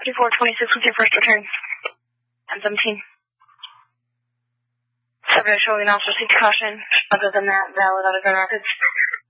3426 with your first return. 1017. Subject showing also seek caution. Other than that, valid out of Grand Rapids.